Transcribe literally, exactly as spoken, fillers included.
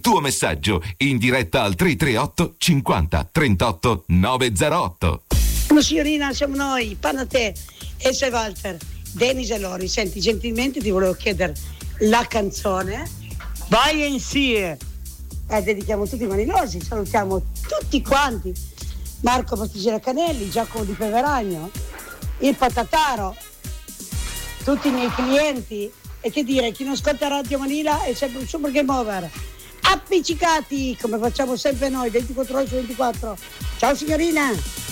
tuo messaggio in diretta al tre tre otto cinquanta trentotto novecentootto. Signorina, siamo noi, Panate, Elsa e Walter, Dennis e Lori. Senti, gentilmente ti volevo chiedere la canzone Vai insieme. Eh, dedichiamo tutti i manilosi, salutiamo tutti quanti. Marco Pastigliera Canelli, Giacomo Di Peveragno, il Patataro, tutti i miei clienti. E che dire, chi non ascolta Radio Manila è sempre un super game over. Appiccicati, come facciamo sempre noi, ventiquattro ore su ventiquattro. Ciao signorina!